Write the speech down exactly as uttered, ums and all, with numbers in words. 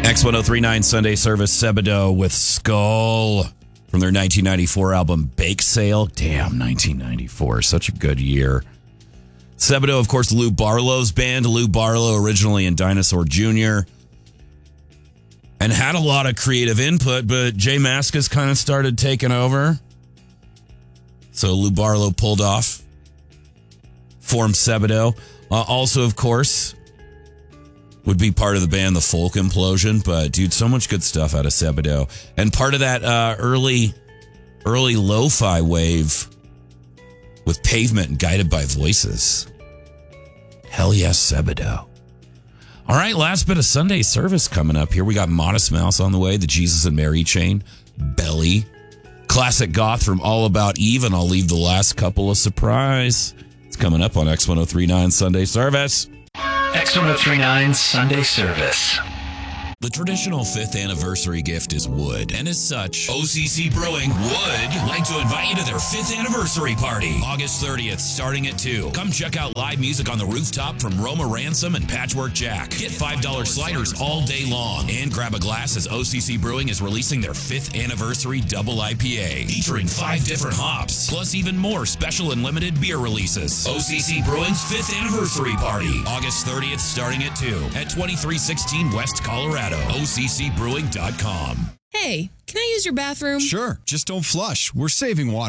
X ten thirty-nine Sunday Service, Sebadoh with Skull from their nineteen ninety-four album Bake Sale. Damn, nineteen ninety-four, such a good year. Sebadoh, of course, Lou Barlow's band. Lou Barlow originally in Dinosaur Junior and had a lot of creative input, but Jay Mascis kind of started taking over. So Lou Barlow pulled off, formed Sebadoh. Uh, also, of course, would be part of the band The Folk Implosion, but dude, so much good stuff out of Sebadoh. And part of that uh, early, early lo-fi wave with Pavement and Guided by Voices. Hell yes, Sebadoh. All right, last bit of Sunday service coming up here. We got Modest Mouse on the way, the Jesus and Mary Chain, Belly, classic goth from All About Eve, and I'll leave the last couple a surprise. It's coming up on X ten thirty-nine Sunday Service. X ten thirty-nine Sunday Service. The traditional fifth anniversary gift is wood, and as such, O C C Brewing would like to invite you to their fifth anniversary party, August thirtieth, starting at two. Come check out live music on the rooftop from Roma Ransom and Patchwork Jack. Get five dollar sliders all day long, and grab a glass as O C C Brewing is releasing their fifth anniversary double I P A, featuring five different hops, plus even more special and limited beer releases. O C C Brewing's fifth anniversary party, August thirtieth, starting at two, at twenty-three sixteen West Colorado. O C C brewing dot com. Hey, can I use your bathroom? Sure, just don't flush. We're saving water.